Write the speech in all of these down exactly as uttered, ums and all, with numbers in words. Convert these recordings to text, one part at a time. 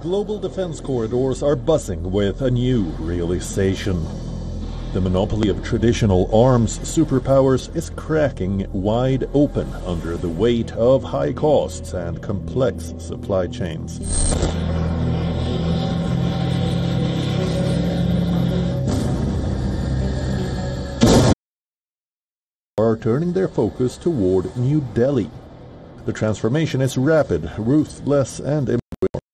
Global defense corridors are buzzing with a new realization. The monopoly of traditional arms superpowers is cracking wide open under the weight of high costs and complex supply chains. Are turning their focus toward New Delhi. The transformation is rapid, ruthless, and immovable.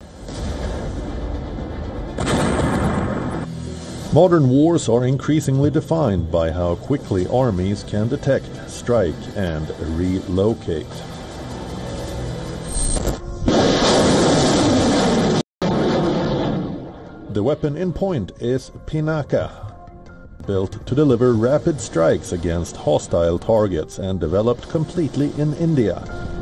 Modern wars are increasingly defined by how quickly armies can detect, strike, and relocate. The weapon in point is Pinaka, built to deliver rapid strikes against hostile targets and developed completely in India.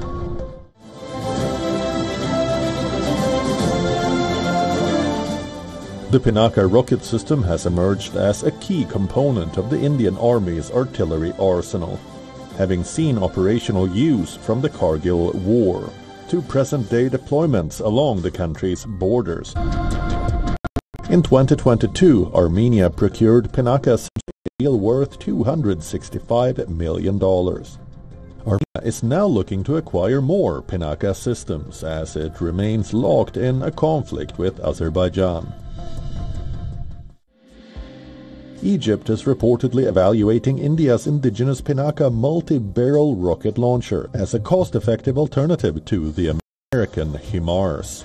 The Pinaka rocket system has emerged as a key component of the Indian Army's artillery arsenal, having seen operational use from the Kargil War to present-day deployments along the country's borders. In twenty twenty-two, Armenia procured Pinaka's deal worth two hundred sixty-five million dollars. Armenia is now looking to acquire more Pinaka systems as it remains locked in a conflict with Azerbaijan. Egypt is reportedly evaluating India's indigenous Pinaka multi-barrel rocket launcher as a cost-effective alternative to the American HIMARS.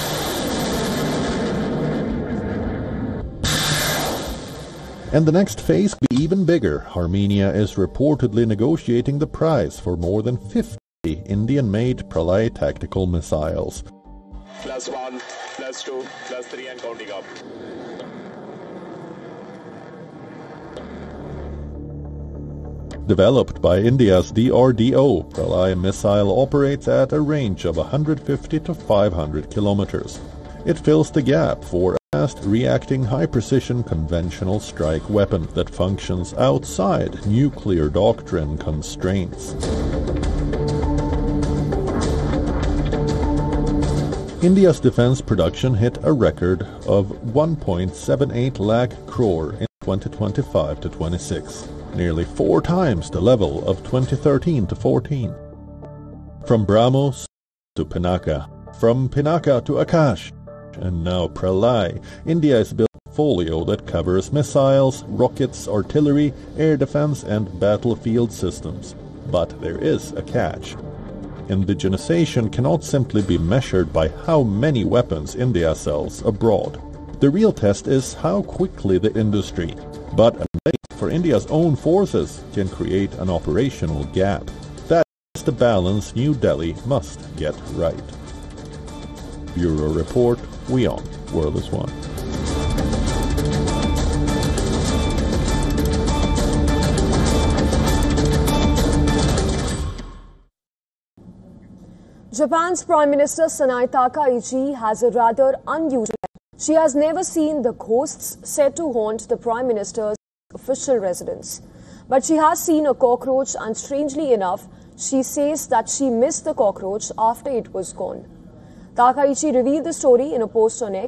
And the next phase could be even bigger. Armenia is reportedly negotiating the price for more than fifty Indian-made Pralay tactical missiles. Plus one, plus two, plus three and counting up. Developed by India's D R D O, Pralay missile operates at a range of one hundred fifty to five hundred kilometers. It fills the gap for a fast-reacting, high-precision conventional strike weapon that functions outside nuclear doctrine constraints. India's defense production hit a record of one point seven eight lakh crore in twenty twenty-five to twenty-six. Nearly four times the level of twenty thirteen to fourteen. From BrahMos to Pinaka, from Pinaka to Akash, and now Pralay, India is building a portfolio that covers missiles, rockets, artillery, air defense, and battlefield systems. But there is a catch. Indigenization cannot simply be measured by how many weapons India sells abroad. The real test is how quickly the industry, but for India's own forces, can create an operational gap. That is the balance New Delhi must get right. Bureau Report, WION, World is One. Japan's Prime Minister Sanae Takaichi has a rather unusual. She has never seen the ghosts said to haunt the Prime Minister's official residence. But she has seen a cockroach, and strangely enough, she says that she missed the cockroach after it was gone. Takaichi revealed the story in a post on X.